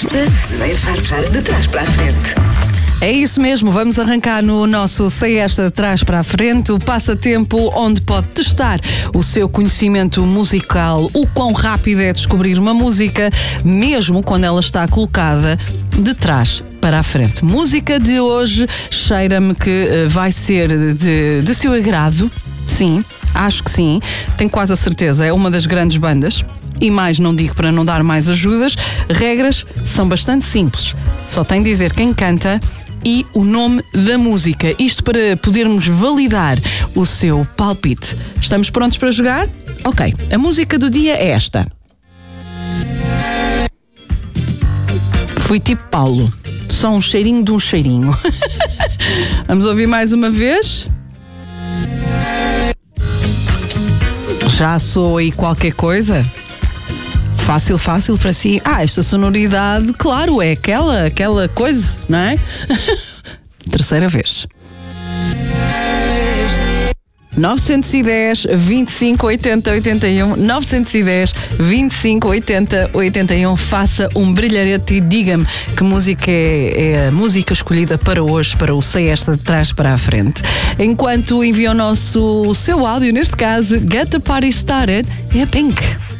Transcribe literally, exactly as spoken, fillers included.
Esta vai levar de trás para a frente. É isso mesmo, vamos arrancar no nosso Sei Esta de Trás para a Frente, o passatempo onde pode testar o seu conhecimento musical, o quão rápido é descobrir uma música, mesmo quando ela está colocada de trás para a frente. Música de hoje cheira-me que vai ser de, de seu agrado, sim, acho que sim, tenho quase a certeza, é uma das grandes bandas. E mais não digo para não dar mais ajudas, regras são bastante simples, só tem de dizer quem canta e o nome da música. Isto para podermos validar o seu palpite. Estamos prontos para jogar? Ok, a música do dia é esta. Fui tipo Paulo, só um cheirinho de um cheirinho. Vamos ouvir mais uma vez? Já soou aí qualquer coisa? Fácil, fácil para si. Ah, esta sonoridade, claro, é aquela, aquela coisa, não é? Terceira vez. nove um zero, vinte e cinco, oitenta, oitenta e um nove um zero, vinte e cinco, oitenta, oitenta e um. Faça um brilharete e diga-me que música é, é a música escolhida para hoje, para o Sei Esta de Trás para a Frente. Enquanto envia o nosso o seu áudio, neste caso, Get the Party Started, é Pink.